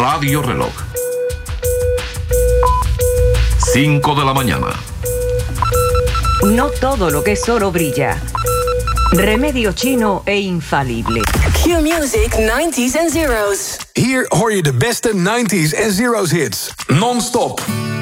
Radio Reloj. 5 de la mañana. No todo lo que es oro brilla. Remedio chino e infalible. Q Music 90s and Zeros. Hier hoor je de beste 90s en Zeros hits. Non-stop.